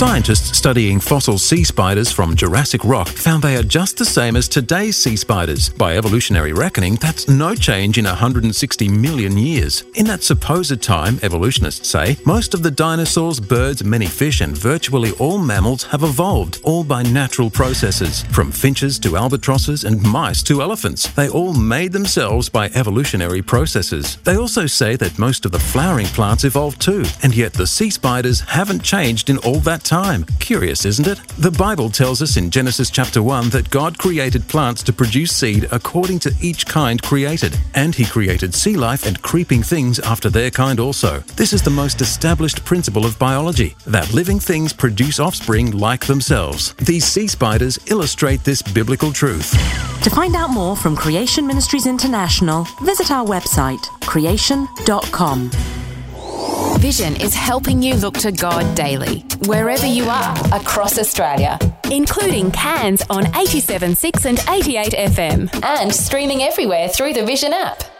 Scientists studying fossil sea spiders from Jurassic rock found they are just the same as today's sea spiders. By evolutionary reckoning, that's no change in 160 million years. In that supposed time, evolutionists say, most of the dinosaurs, birds, many fish and virtually all mammals have evolved, all by natural processes. From finches to albatrosses and mice to elephants, they all made themselves by evolutionary processes. They also say that most of the flowering plants evolved too, and yet the sea spiders haven't changed in all that time. Curious, isn't it? The Bible tells us in Genesis chapter 1 that God created plants to produce seed according to each kind created, and He created sea life and creeping things after their kind also. This is the most established principle of biology, that living things produce offspring like themselves. These sea spiders illustrate this biblical truth. To find out more from Creation Ministries International, visit our website, creation.com. Vision is helping you look to God daily, wherever you are across Australia, including Cairns on 87.6 and 88 FM, and streaming everywhere through the Vision app.